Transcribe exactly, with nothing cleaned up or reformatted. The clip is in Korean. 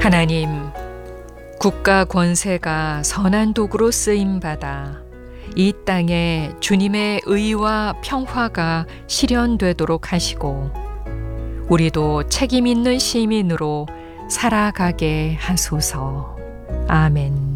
하나님, 국가 권세가 선한 도구로 쓰임받아 이 땅에 주님의 의와 평화가 실현되도록 하시고 우리도 책임 있는 시민으로 살아가게 하소서. 아멘.